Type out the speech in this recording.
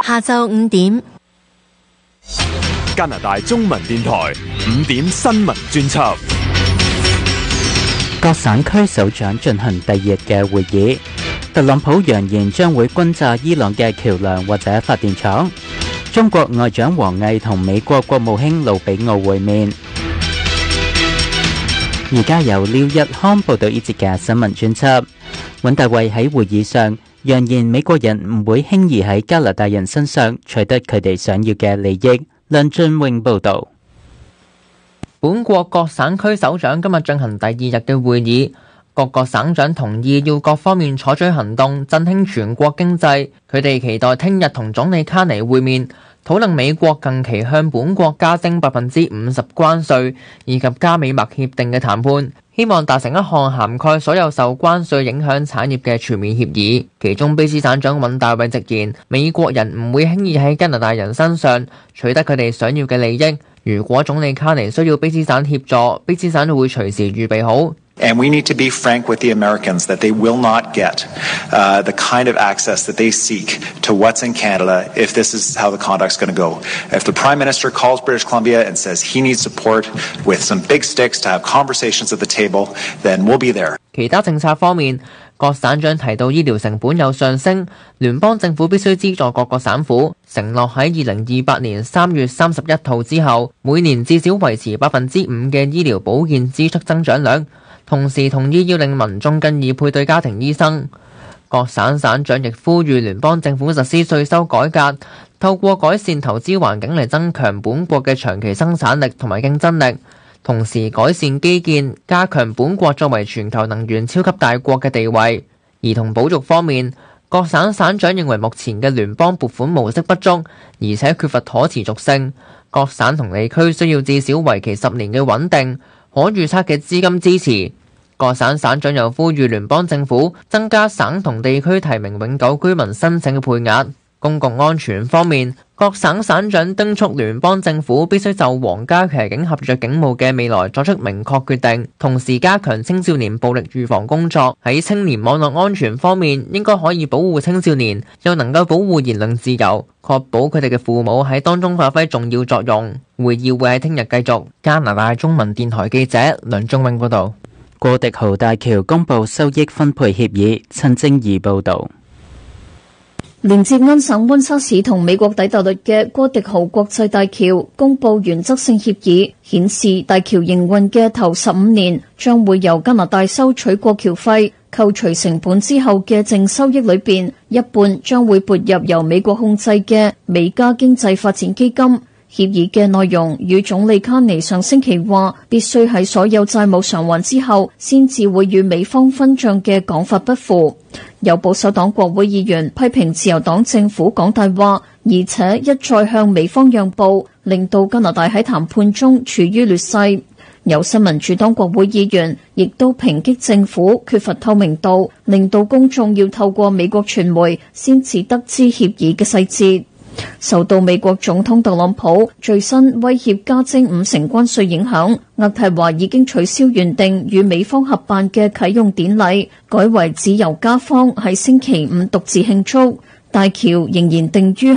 下晝5點， 加拿大中文電台5點新聞專輯。 各省區首長進行第二日嘅會議。特朗普揚言將會轟炸伊朗嘅橋樑或者發電廠。中國外長王毅同美國國務卿魯比奧會面。而家由廖日康報道呢節嘅新聞專輯。尹大衛喺會議上揚言美國人唔會輕易喺加拿大人身上取得佢哋想要嘅利益。梁俊榮報道。 本國各省區首長今日進行第二日嘅會議，各個省長同意要各方面採取行動，振興全國經濟。佢哋期待聽日同總理卡尼會面，討論美國近期向本國加徵50%關稅以及加美墨協定嘅談判，希望達成一項涵蓋所有受關稅影響產業嘅全面協議。其中卑詩省長尹大衛直言，美國人唔會輕易喺加拿大人身上取得佢哋想要嘅利益。如果總理卡尼需要卑詩省協助，卑詩省會隨時預備好。 And we need to be frank with the Americans that they will not get the kind of access that they seek to what's in Canada if this is how the conduct's going to go. If the Prime Minister calls British Columbia and says he needs support with some big sticks to have conversations at the table, then we'll be there. 其他政策方面，各省長提到醫療成本有上升，聯邦政府必須資助各個省府，承諾喺2028年3月31號之後，每年至少維持5%嘅醫療保健支出增長量。同時同意要令民眾更易配對家庭醫生。各省省長亦呼籲聯邦政府實施稅收改革，透過改善投資環境嚟增強本國嘅長期生產力同埋競爭力，同時改善基建，加強本國作為全球能源超級大國嘅地位。兒童保育方面，各省省長認為目前嘅聯邦撥款模式不足，而且缺乏可持續性。各省同地區需要至少為期10年嘅穩定可預測嘅資金支持。各省省長又呼籲聯邦政府增加省同地區提名永久居民申請嘅配額。公共安全方面，各省省長敦促聯邦政府必須就皇家騎警合約警務嘅未來作出明確決定，同時加強青少年暴力預防工作。喺青年網絡安全方面，應該可以保護青少年，又能夠保護言論自由，確保佢哋嘅父母喺當中發揮重要作用。會議會喺聽日繼續。加拿大中文電台記者梁忠永報道。 過迪豪大橋公布收益分配協議，陳正儀報道。 連接安省溫莎市同美國底特律嘅過迪豪國際大橋公布原則性協議，顯示大橋營運嘅頭15年將會由加拿大收取過橋費，扣除成本之後嘅淨收益裏邊，一半將會撥入由美國控制嘅美加經濟發展基金。協議嘅內容與總理卡尼上星期話必須喺所有債務償還之後先至會與美方分賬嘅講法不符。有保守黨國會議員批評自由黨政府講大話，而且一再向美方讓步，令到加拿大喺談判中處於劣勢。有新民主黨國會議員亦都抨擊政府缺乏透明度，令到公眾要透過美國傳媒先至得知協議嘅細節。受到美國總統特朗普最新威脅加徵50%關稅影響，渥太華已經取消原定與美方合辦嘅啟用典禮，改為只由加方喺星期5獨自慶祝。大橋仍然定於